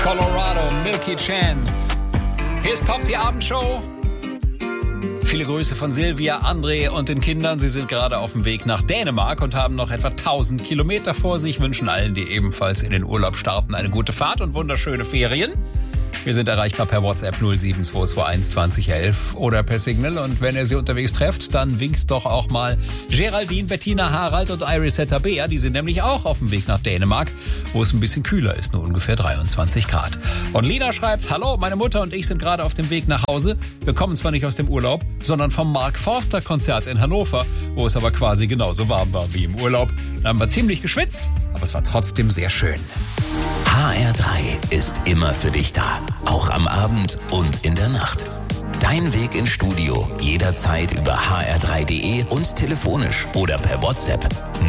Colorado, Milky Chance. Hier ist Pop, die Abendshow. Viele Grüße von Silvia, André und den Kindern. Sie sind gerade auf dem Weg nach Dänemark und haben noch etwa 1000 Kilometer vor sich. Wünschen allen, die ebenfalls in den Urlaub starten, eine gute Fahrt und wunderschöne Ferien. Wir sind erreichbar per WhatsApp 07221 2011 oder per Signal. Und wenn ihr sie unterwegs trefft, dann winkt doch auch mal Geraldine, Bettina, Harald und Irisetta Bea. Die sind nämlich auch auf dem Weg nach Dänemark, wo es ein bisschen kühler ist, nur ungefähr 23 Grad. Und Lina schreibt, hallo, meine Mutter und ich sind gerade auf dem Weg nach Hause. Wir kommen zwar nicht aus dem Urlaub, sondern vom Mark Forster Konzert in Hannover, wo es aber quasi genauso warm war wie im Urlaub. Da haben wir ziemlich geschwitzt, aber es war trotzdem sehr schön. HR3 ist immer für dich da, auch am Abend und in der Nacht. Dein Weg ins Studio jederzeit über hr3.de und telefonisch oder per WhatsApp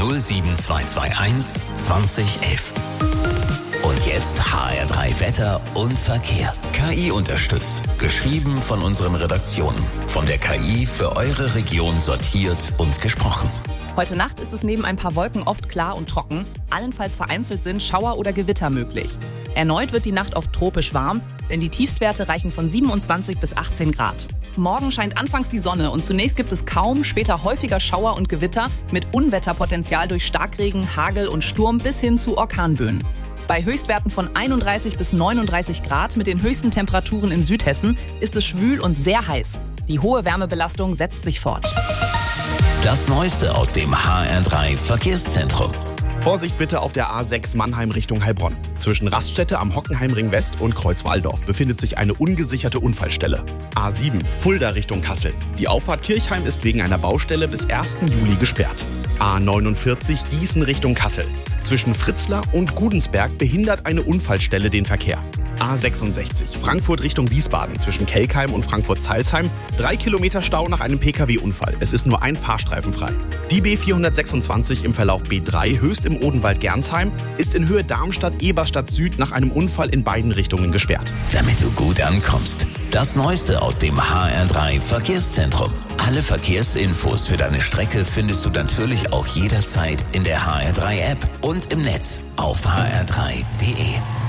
07221 2011. Und jetzt HR3 Wetter und Verkehr. KI unterstützt. Geschrieben von unseren Redaktionen. Von der KI für eure Region sortiert und gesprochen. Heute Nacht ist es neben ein paar Wolken oft klar und trocken. Allenfalls vereinzelt sind Schauer oder Gewitter möglich. Erneut wird die Nacht oft tropisch warm, denn die Tiefstwerte reichen von 27 bis 18 Grad. Morgen scheint anfangs die Sonne und zunächst gibt es kaum, später häufiger Schauer und Gewitter mit Unwetterpotenzial durch Starkregen, Hagel und Sturm bis hin zu Orkanböen. Bei Höchstwerten von 31 bis 39 Grad mit den höchsten Temperaturen in Südhessen ist es schwül und sehr heiß. Die hohe Wärmebelastung setzt sich fort. Das Neueste aus dem HR3 Verkehrszentrum. Vorsicht bitte auf der A6 Mannheim Richtung Heilbronn. Zwischen Raststätte am Hockenheimring West und Kreuzwaldorf befindet sich eine ungesicherte Unfallstelle. A7 Fulda Richtung Kassel. Die Auffahrt Kirchheim ist wegen einer Baustelle bis 1. Juli gesperrt. A49 Gießen Richtung Kassel. Zwischen Fritzlar und Gudensberg behindert eine Unfallstelle den Verkehr. A66 Frankfurt Richtung Wiesbaden zwischen Kelkheim und Frankfurt-Zeilsheim. 3 Kilometer Stau nach einem Pkw-Unfall. Es ist nur ein Fahrstreifen frei. Die B426 im Verlauf B3 Höchst im Odenwald-Gernsheim ist in Höhe Darmstadt-Eberstadt Süd nach einem Unfall in beiden Richtungen gesperrt. Damit du gut ankommst. Das Neueste aus dem HR3 Verkehrszentrum. Alle Verkehrsinfos für deine Strecke findest du natürlich auch jederzeit in der HR3 App und im Netz auf hr3.de.